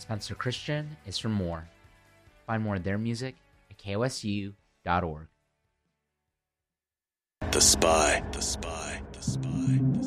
Spencer Christian is for more. Find more of their music at kosu.org. The Spy.